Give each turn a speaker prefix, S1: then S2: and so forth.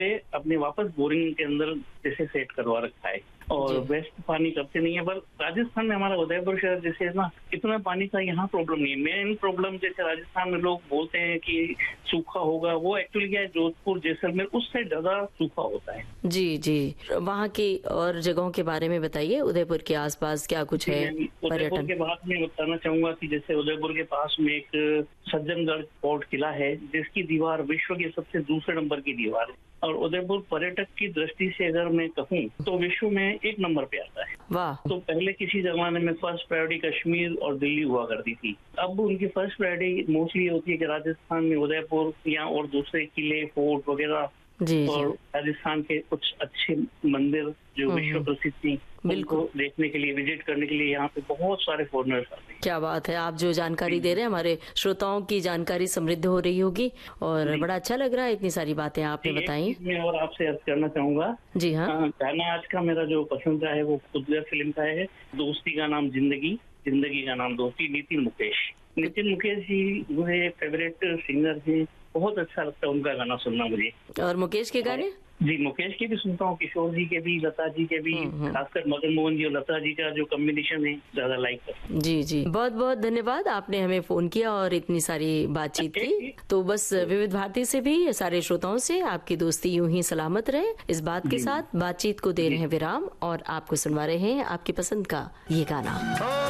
S1: अपने वापस बोरिंग के अंदर जैसे सेट करवा रखा है और वेस्ट पानी करते नहीं है। पर राजस्थान में हमारा उदयपुर शहर जैसे ना, इतना पानी का यहाँ प्रॉब्लम नहीं है। मेन प्रॉब्लम जैसे राजस्थान में लोग बोलते हैं कि सूखा होगा, वो एक्चुअली क्या है, जोधपुर जैसलमेर उस साइड ज्यादा सूखा होता है।
S2: जी जी, वहाँ की और जगहों के बारे में बताइए। उदयपुर के आसपास क्या कुछ है
S1: उदयपुर
S2: पर्यटन?
S1: के बाद में बताना चाहूंगा कि जैसे उदयपुर के पास में एक सज्जनगढ़ फोर्ट किला है, जिसकी दीवार विश्व की सबसे दूसरे नंबर की दीवार है। और उदयपुर पर्यटक की दृष्टि से अगर मैं कहूँ तो विश्व में 1 नंबर पे आता है।
S2: वाह।
S1: तो पहले किसी जमाने में फर्स्ट प्रायोरिटी कश्मीर और दिल्ली हुआ करती थी। अब उनकी फर्स्ट प्रायोरिटी मोस्टली होती है कि राजस्थान में उदयपुर या और दूसरे किले, फोर्ट वगैरह
S2: जी
S1: और
S2: जी,
S1: राजस्थान के कुछ अच्छे मंदिर जो विश्व प्रसिद्ध थी, उनको देखने के लिए, विजिट करने के लिए यहाँ पे बहुत सारे फॉरेनर्स आते हैं।
S2: क्या बात है। आप जो जानकारी दे रहे हैं, हमारे श्रोताओं की जानकारी समृद्ध हो रही होगी और बड़ा अच्छा लग रहा है, इतनी सारी बातें आपने बताई।
S1: मैं और आपसे अर्ज करना चाहूंगा।
S2: जी हाँ।
S1: गाना आज का मेरा जो पसंद का है वो खुदगर फिल्म का है, दोस्ती का नाम जिंदगी, जिंदगी का नाम दोस्ती, नितिन मुकेश। नितिन मुकेश जी मुझे फेवरेट सिंगर हैं, बहुत अच्छा लगता है उनका गाना सुनना मुझे।
S2: और मुकेश के गाने?
S1: जी, मुकेश के भी सुनता हूँ, किशोर जी के भी, लता जी के भी, खासकर मदन मोहन जी और लता जी का जो कॉम्बिनेशन है ज्यादा लाइक करता हूँ।
S2: जी जी, बहुत बहुत धन्यवाद, आपने हमें फोन किया और इतनी सारी बातचीत की। तो बस विविध भारती से भी सारे श्रोताओं से आपकी दोस्ती यूं ही सलामत रहे, इस बात के साथ बातचीत को दे रहे हैं विराम और आपको सुनवा रहे हैं आपकी पसंद का ये गाना।